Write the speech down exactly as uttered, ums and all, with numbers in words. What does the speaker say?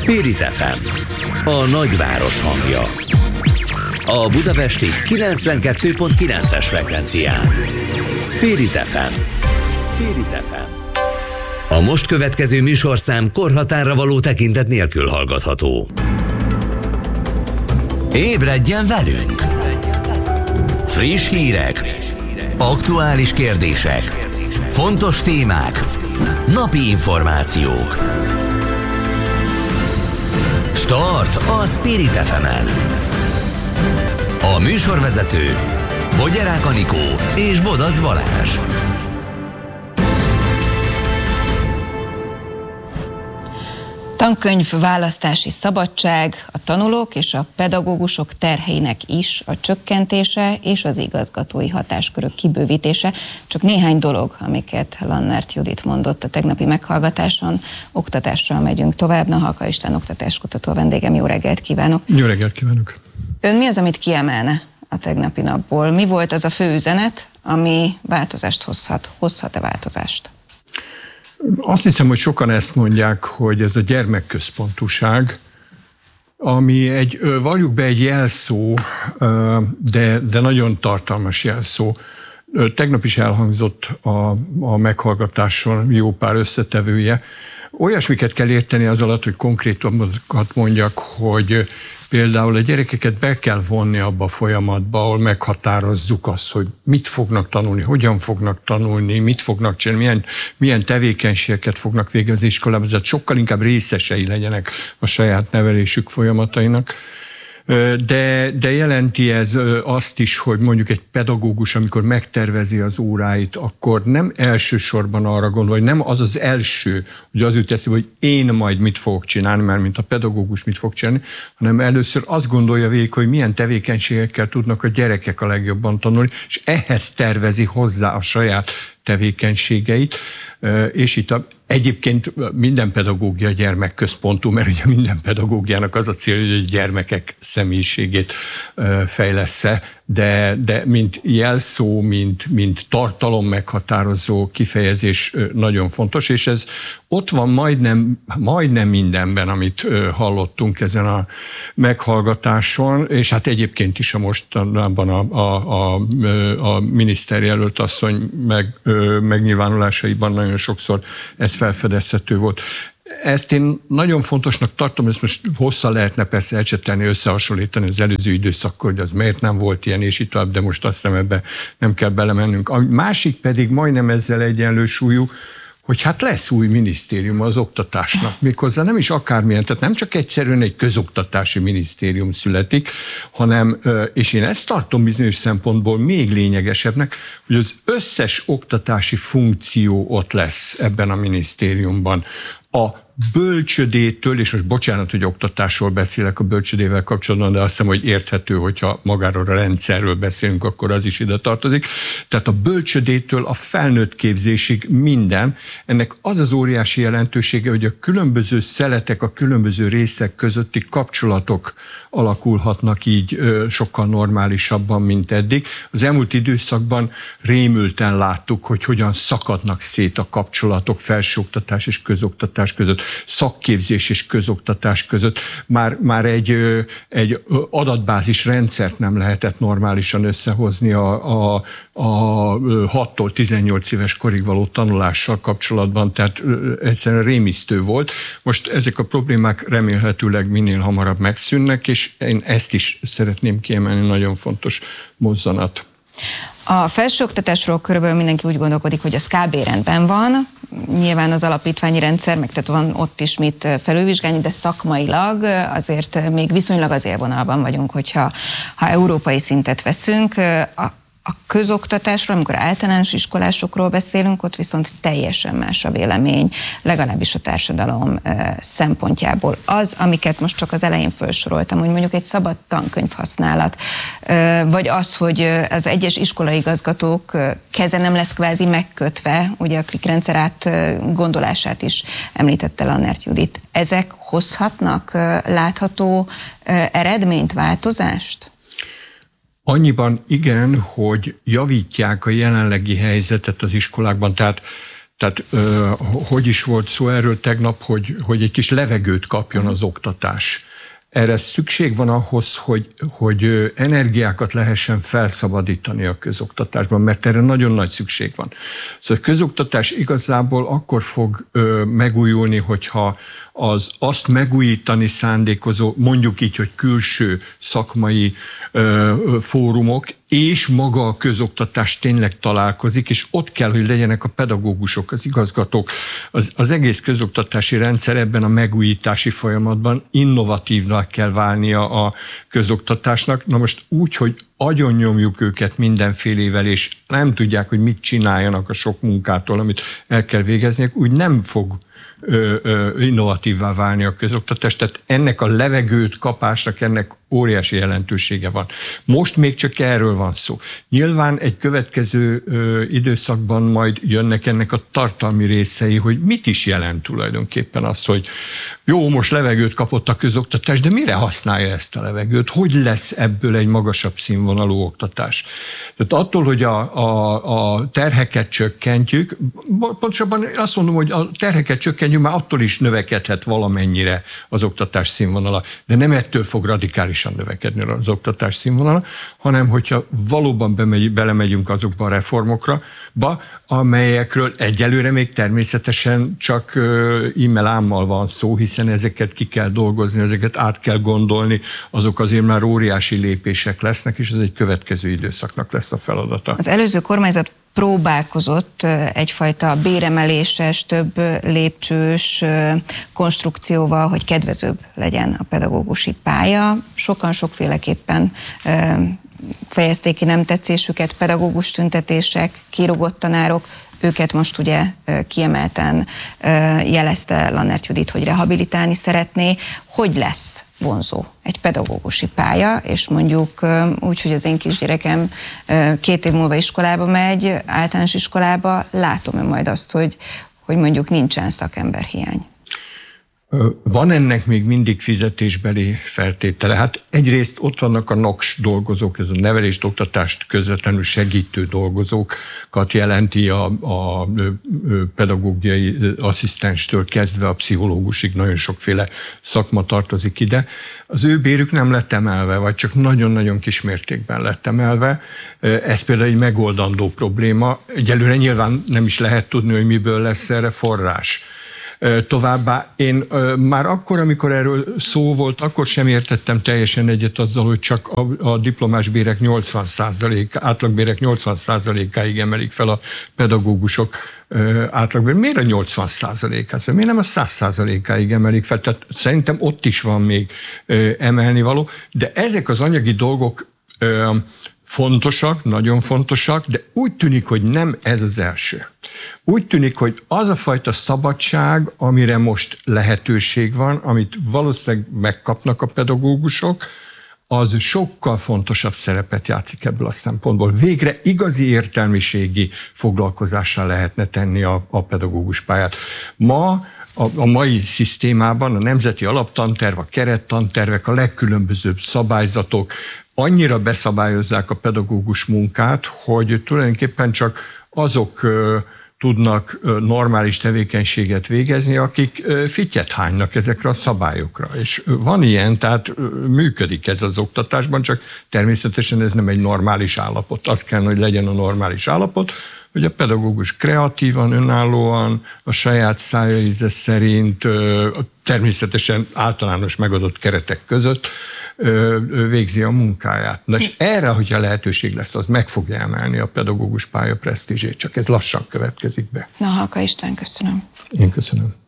Spirit ef em, a nagyváros hangja. A budapesti kilencvenkettő pont kilences frekvencián. Spirit ef em. Spirit ef em. A most következő műsorszám korhatárra való tekintet nélkül hallgatható. Ébredjen velünk! Friss hírek, aktuális kérdések, fontos témák, napi információk. Start a Spirit ef emen. A műsorvezető Bogyarák Anikó és Bodac Balázs. Tankönyv választási szabadság, a tanulók és a pedagógusok terheinek is a csökkentése és az igazgatói hatáskörök kibővítése. Csak néhány dolog, amiket Lannert Judit mondott a tegnapi meghallgatáson. Oktatással megyünk tovább. Nahalka István oktatáskutató a vendégem. Jó reggelt kívánok! Jó reggelt kívánok! Ön mi az, amit kiemelne a tegnapi napból? Mi volt az a fő üzenet, ami változást hozhat? Hozhat-e változást? Azt hiszem, hogy sokan ezt mondják, hogy ez a gyermekközpontúság, ami egy, valljuk be, egy jelszó, de, de nagyon tartalmas jelszó. Tegnap is elhangzott a, a meghallgatáson jó pár összetevője. Olyasmiket kell érteni az alatt, hogy konkrétumokat mondjak, hogy például a gyerekeket be kell vonni abba a folyamatba, ahol meghatározzuk azt, hogy mit fognak tanulni, hogyan fognak tanulni, mit fognak csinálni, milyen, milyen tevékenységeket fognak végezni az iskolában, tehát sokkal inkább részesei legyenek a saját nevelésük folyamatainak. De, de jelenti ez azt is, hogy mondjuk egy pedagógus, amikor megtervezi az óráit, akkor nem elsősorban arra gondol, hogy nem az az első, hogy az jut eszébe, hogy én majd mit fogok csinálni, mert mint a pedagógus mit fog csinálni, hanem először azt gondolja végig, hogy milyen tevékenységekkel tudnak a gyerekek a legjobban tanulni, és ehhez tervezi hozzá a saját tevékenységeit, és itt a Egyébként minden pedagógia gyermekközpontú, mert ugye minden pedagógiának az a cél, hogy a gyermekek személyiségét fejlessze, de, de mint jelszó, mint, mint tartalom meghatározó kifejezés nagyon fontos, és ez ott van majdnem, majdnem mindenben, amit hallottunk ezen a meghallgatáson, és hát egyébként is a mostanában a, a, a, a miniszterjelölt asszony meg, megnyilvánulásaiban nagyon sokszor ez felfedezhető volt. Ezt én nagyon fontosnak tartom, ezt most hosszan lehetne persze ecsetelni, összehasonlítani az előző időszakkal, hogy az miért nem volt ilyen, és itt tovább, de most azt hiszem, ebbe nem kell belemennünk. A másik pedig majdnem ezzel egyenlő súlyú, hogy hát lesz új minisztérium az oktatásnak, méghozzá nem is akármilyen, tehát nem csak egyszerűen egy közoktatási minisztérium születik, hanem, és én ezt tartom bizonyos szempontból még lényegesebbnek, hogy az összes oktatási funkció ott lesz ebben a minisztériumban. A bölcsödétől, és most bocsánat, hogy oktatásról beszélek a bölcsödével kapcsolatban, de azt hiszem, hogy érthető, hogyha magáról a rendszerről beszélünk, akkor az is ide tartozik. Tehát a bölcsödétől a felnőtt képzésig minden. Ennek az az óriási jelentősége, hogy a különböző szeletek, a különböző részek közötti kapcsolatok alakulhatnak így sokkal normálisabban, mint eddig. Az elmúlt időszakban rémülten láttuk, hogy hogyan szakadnak szét a kapcsolatok felsőoktatás és közoktatás között, szakképzés és közoktatás között. Már, már egy, egy adatbázis rendszert nem lehetett normálisan összehozni a, a, a hattól tizennyolc éves korig való tanulással kapcsolatban, tehát egyszerűen rémisztő volt. Most ezek a problémák remélhetőleg minél hamarabb megszűnnek, és én ezt is szeretném kiemelni, nagyon fontos mozzanat. A felsőoktatásról körülbelül mindenki úgy gondolkodik, hogy az kb. Rendben van, nyilván az alapítványi rendszer, meg tehát van ott is mit felülvizsgálni, de szakmailag azért még viszonylag az élvonalban vagyunk, hogyha ha európai szintet veszünk. A A közoktatásról, amikor általános iskolásokról beszélünk, ott viszont teljesen más a vélemény, legalábbis a társadalom szempontjából. Az, amiket most csak az elején felsoroltam, hogy mondjuk egy szabad tankönyvhasználat, vagy az, hogy az egyes iskolaigazgatók keze nem lesz kvázi megkötve, ugye a klikrendszer átgondolását is említette Lannert Judit. Ezek hozhatnak látható eredményt, változást? Annyiban igen, hogy javítják a jelenlegi helyzetet az iskolákban, tehát Tehát hogy is volt szó erről tegnap, hogy, hogy egy kis levegőt kapjon az oktatás. Erre szükség van ahhoz, hogy, hogy energiákat lehessen felszabadítani a közoktatásban, mert erre nagyon nagy szükség van. Szóval a közoktatás igazából akkor fog ö, megújulni, hogyha az azt megújítani szándékozó, mondjuk így, hogy külső szakmai ö, fórumok, és maga a közoktatás tényleg találkozik, és ott kell, hogy legyenek a pedagógusok, az igazgatók. Az, az egész közoktatási rendszer ebben a megújítási folyamatban innovatívnak kell válnia a közoktatásnak. Na most úgy, hogy agyonnyomjuk őket mindenfélével, és nem tudják, hogy mit csináljanak a sok munkától, amit el kell végezniük, úgy nem fog ö, ö, innovatívvá válni a közoktatás. Tehát ennek a levegőt kapásnak, ennek óriási jelentősége van. Most még csak erről van szó. Nyilván egy következő ö, időszakban majd jönnek ennek a tartalmi részei, hogy mit is jelent tulajdonképpen az, hogy jó, most levegőt kapott a közoktatás, de mire használja ezt a levegőt? Hogy lesz ebből egy magasabb színvonalú oktatás? Tehát attól, hogy a, a, a terheket csökkentjük, pontosabban azt mondom, hogy a terheket csökkentjük, már attól is növekedhet valamennyire az oktatás színvonala, de nem ettől fog radikális növekedni az oktatás színvonala, hanem hogyha valóban bemegy, belemegyünk azokba a reformokra, ba, amelyekről egyelőre még természetesen csak e-mail-ámmal van szó, hiszen ezeket ki kell dolgozni, ezeket át kell gondolni, azok azért már óriási lépések lesznek, és ez egy következő időszaknak lesz a feladata. Az előző kormányzat próbálkozott egyfajta béremeléses, több lépcsős konstrukcióval, hogy kedvezőbb legyen a pedagógusi pálya. Sokan sokféleképpen fejezték ki nem tetszésüket, pedagógus tüntetések, kirúgott tanárok, őket most ugye kiemelten jelezte Lannert Judit, hogy rehabilitálni szeretné. Hogy lesz vonzó egy pedagógusi pálya, és mondjuk úgy, hogy az én kisgyerekem két év múlva iskolába megy, általános iskolába, látom-e majd azt, hogy, hogy mondjuk nincsen szakemberhiány? Van ennek még mindig fizetésbeli feltétele. Hát egyrészt ott vannak a noks dolgozók, ez a nevelést, oktatást közvetlenül segítő dolgozókat jelenti, a, a pedagógiai asszisztenstől kezdve a pszichológusig nagyon sokféle szakma tartozik ide. Az ő bérük nem lett emelve, vagy csak nagyon-nagyon kis mértékben lett emelve. Ez például egy megoldandó probléma. Egyelőre nyilván nem is lehet tudni, hogy miből lesz erre forrás. Továbbá én már akkor, amikor erről szó volt, akkor sem értettem teljesen egyet azzal, hogy csak a, a diplomás bérek nyolcvan százalék, átlagbérek nyolcvan százalékáig emelik fel a pedagógusok átlagbérek. Miért a nyolcvan százalékát? Miért nem a száz százalékáig emelik fel? Tehát szerintem ott is van még emelnivaló, de ezek az anyagi dolgok fontosak, nagyon fontosak, de úgy tűnik, hogy nem ez az első. Úgy tűnik, hogy az a fajta szabadság, amire most lehetőség van, amit valószínűleg megkapnak a pedagógusok, az sokkal fontosabb szerepet játszik ebből a szempontból. Végre igazi értelmiségi foglalkozással lehetne tenni a, a pedagógus pályát. Ma a, a mai szisztémában a nemzeti alaptanterv, a kerettantervek, a legkülönbözőbb szabályzatok annyira beszabályozzák a pedagógus munkát, hogy tulajdonképpen csak azok tudnak normális tevékenységet végezni, akik fittyet hánynak ezekre a szabályokra. És van ilyen, tehát működik ez az oktatásban, csak természetesen ez nem egy normális állapot. Az kell, hogy legyen a normális állapot, hogy a pedagógus kreatívan, önállóan, a saját szája íze szerint, természetesen általános megadott keretek között végzi a munkáját. Na és erre, hogyha lehetőség lesz, az meg fogja emelni a pedagógus pálya presztízsét, csak ez lassan következik be. Na, Halka István, köszönöm. Én köszönöm.